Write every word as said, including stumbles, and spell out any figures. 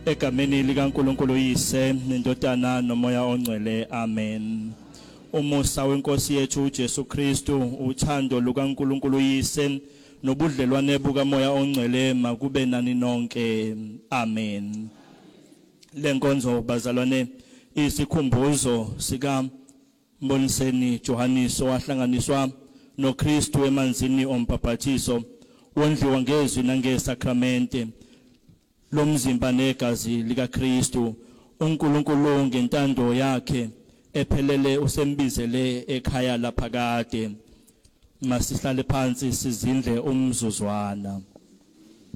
Egameni likaNkulunkulu uyise nendodana nomoya ongcwele. Amen. Umusa wenkosi yethu uJesu Kristu, uthando lukaNkulunkulu uyise nobudlelwane bukamoya ongcwele makube nani nonke. Amen. Lenkonzo bazalwane isikhumbuzo sika Mboniseni Johannes owahlanganiswa noKristu emanzini ombhaphathiso, wondliwa ngezwi nangesakramente lomzimba negazi likaKristu. uNkulunkulu ngentando yakhe ephelele usembizele ekhaya laphakade. Masihlale phansi sizindle umzuzwana.